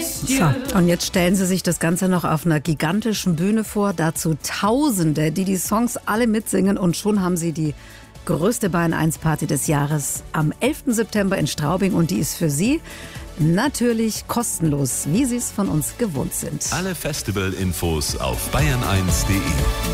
So, und jetzt stellen Sie sich das Ganze noch auf einer gigantischen Bühne vor. Dazu Tausende, die Songs alle mitsingen. Und schon haben Sie die größte Bayern 1 Party des Jahres am 11. September in Straubing. Und die ist für Sie natürlich kostenlos, wie Sie es von uns gewohnt sind. Alle Festival-Infos auf bayern1.de.